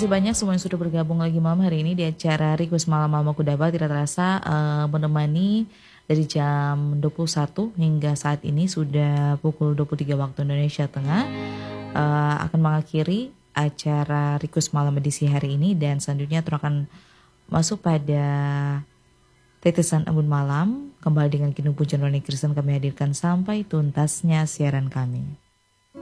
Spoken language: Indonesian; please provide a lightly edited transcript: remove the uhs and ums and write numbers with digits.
kasih banyak semua yang sudah bergabung lagi malam hari ini di acara Request Malam Mama Kudaba. Tidak terasa menemani dari jam 21 hingga saat ini sudah pukul 23 waktu Indonesia Tengah. Akan mengakhiri acara Request Malam edisi hari ini, dan selanjutnya akan masuk pada Tetesan Embun Malam. Kembali dengan Kinu Pujan Roni Kristen kami hadirkan sampai tuntasnya siaran kami.